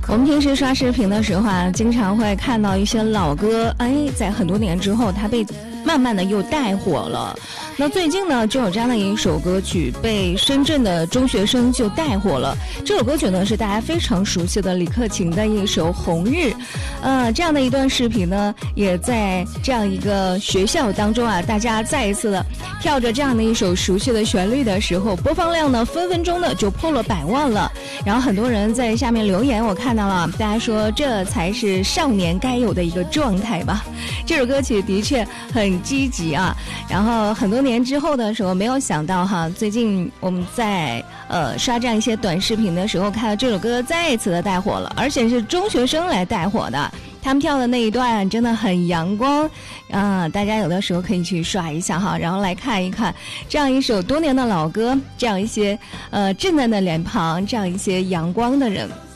我们平时刷视频的时候啊，经常会看到一些老歌，在很多年之后，它被慢慢的又带火了。那最近呢，就有这样的一首歌曲被深圳的中学生就带火了。这首歌曲呢是大家非常熟悉的李克勤的一首《红日》。这样的一段视频呢，也在这样一个学校当中啊，大家再一次的跳着这样的一首熟悉的旋律的时候，播放量呢分分钟的就破了100万了。然后很多人在下面留言，我看到了，大家说这才是少年该有的一个状态吧。这首歌曲的确很积极啊。然后很多年之后的时候，没有想到哈，最近我们在刷这样一些短视频的时候，看到这首歌再一次的带火了，而且是中学生来带火的。他们跳的那一段真的很阳光大家有的时候可以去刷一下哈，然后来看一看这样一首多年的老歌，这样一些稚嫩的脸庞，这样一些阳光的人。